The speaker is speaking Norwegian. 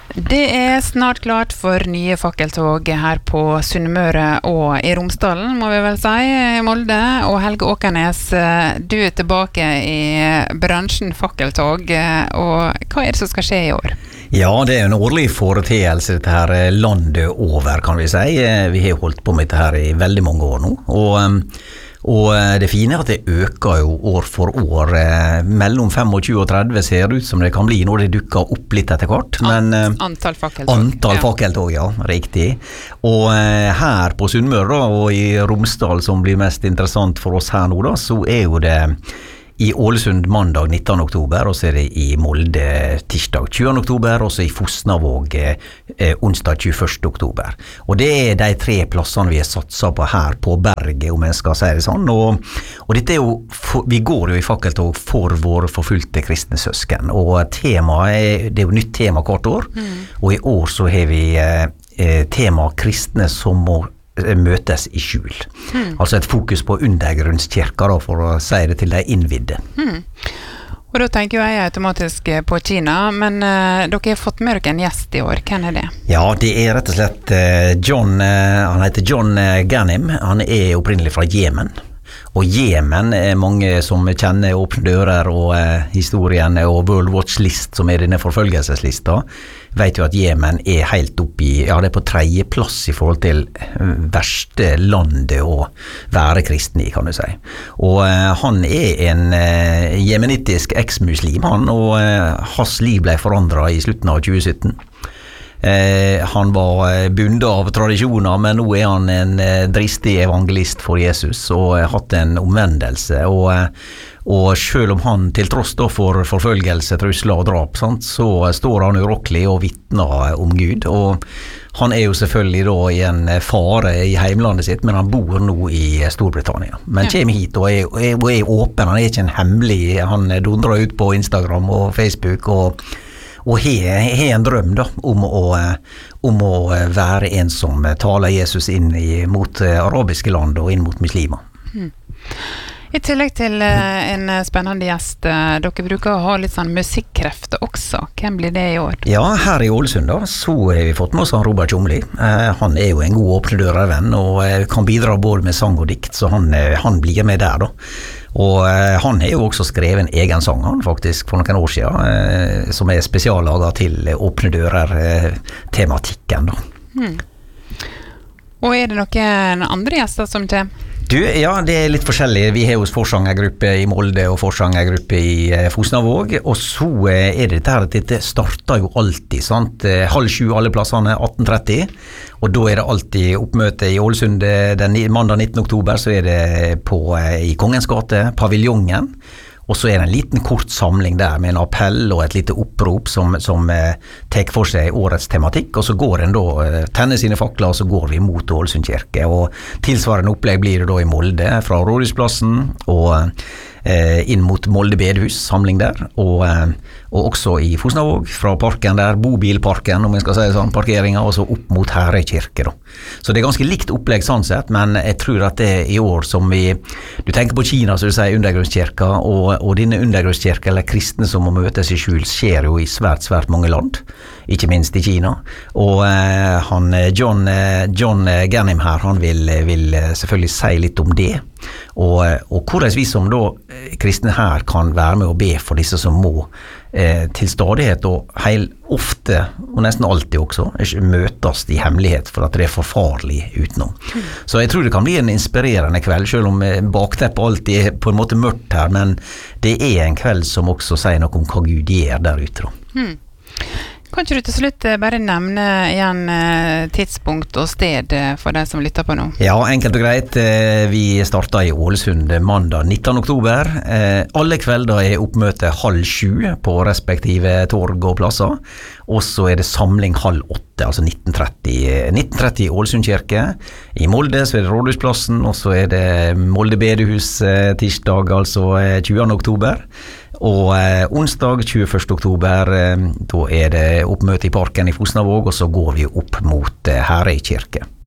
Det snart klart for nye fakkeltog her på Sunnmøre og I Romsdalen, må vi vel si, Molde. Og Helge Åkernes, du tilbake I bransjen fakkeltog, og hva det som skal skje I år? Ja, det en årlig foreteelse dette her landet over, kan vi si. Vi har holdt på med dette her I veldig mange år nå, og det fine at det øker jo år for år. Mellom 25 og 30 ser det ut som det kan bli når det dukker opp litt etter hvert. Men antall fakkeltog. Antall fakkeltog, ja, riktig. Og her på Sunnmøre og I Romsdal, som blir mest interessant for oss her nå da, så jo det I Ålesund mandag 19. oktober, og så det I Molde tirsdag 20. oktober, og så I Fosnavåg onsdag 21. oktober. Og det de 3 plassene vi har satset på her på berget, om jeg skal si det sånn. Og dette jo, vi går jo I fakkeltog for våre forfulgte kristne søsken, og temaet det jo nytt tema hvert år, og I år så har vi tema kristne som må møtes I skjul. Altså et fokus på undergrunnskirker da, for å si det til de innvidde. Og da tenker jo jeg automatisk på Kina, men dere har fått med dere en gjest I år. Hvem det? Ja, det rett og slett han heter John Ganim. Han opprinnelig fra Jemen. Og Jemen mange som kjenner Åpne dører og historien og World Watch List, som denne forfølgelseslista, vet jo at Jemen helt oppe I, ja, det på 3. plass I forhold til verste landet å være kristen I, kan du si. Og han en jemenittisk eks-muslim, og hans liv ble forandret I slutten av 2017. Han var bundet av tradisjoner, men nå han en dristig evangelist for Jesus og har hatt en omvendelse, og selv om han til tross da for forfølgelse, trusler og drap, sant, så står han urokkelig og vittner om Gud, og han jo selvfølgelig da I en fare I heimlandet sitt, men han bor nå I Storbritannia. Men kommer hit og er åpen, han ikke en hemmelig, han dundrer ut på Instagram og Facebook og har en drøm da, om å være en som taler Jesus inn mot arabiske land og inn mot muslimer. I tillegg til en spennende gjest, dere bruker å ha litt sånn musikkrefter også. Hvem blir det I år? Ja, her I Ålesund da, så har vi fått med oss Robert Tjomli. Han jo en god åpne dører-venn, og kan bidra både med sang og dikt, så han blir med der da. Og han har jo også skrevet en egen sang, han faktisk, for noen år siden, som spesiallaget til åpne dører-tematikken da. Og det noen andre gjester som til? Du, ja, det litt forskjellig. Vi har jo forsangergruppe I Molde og forsangergruppe I Fosnavåg, og så det dette her at dette starter jo alltid, sant? 6:30 alle plassene, 18:30, og da det alltid oppmøte I Ålesund den mandag 19. oktober, så det I Kongens gate, paviljongen, og så det en liten kort samling der med en appell og et lite opprop som tek for seg årets tematikk, og så går en da, tenner sine fakler, og så går vi mot Ålesund kirke, og tilsvarende opplegg blir det da I Molde, fra Rådhusplassen, og inn mot Molde bedehus, samling der, og også I Fosnavåg, fra parken der, bobilparken, om jeg skal si sånn, parkeringen, og så opp mot Herøy kirke da. Så det ganske likt opplegg sånn sett, men jeg tror at det I år som du tenker på Kina, så du sier undergrunnskirka, og denne undergrunnskirka, eller kristne som må møtes I skjul, skjer jo I svært, svært mange land, ikke minst I Kina, og John Ganim her, han vil selvfølgelig si litt om det, og hvordan vi som da kristne her kan være med å be for disse som må til stadighet og ofte, og nesten alltid også, møtes I hemmelighet for at det forfarlig utenom. Så jeg tror det kan bli en inspirerende kveld, selv om bakteppet alltid på en måte mørkt her, men det en kveld som også sier noe om hva Gud gjør der ute da. Kan ikke du til slutt bare nevne igjen tidspunkt og sted for deg som lytter på nå? Ja, enkelt og greit. Vi starter I Ålesund mandag 19. oktober. Alle kvelder oppmøte 7:30 på respektive torg og plasser. Og så det samling 7:30, altså 19:30 I Ålesund kirke. I Molde så det Rådhusplassen, og så det Molde bedehus tirsdag, altså 20. oktober. Og onsdag 21. oktober, da det oppmøte I parken I Fosnavåg, og så går vi opp mot Herøy kirke.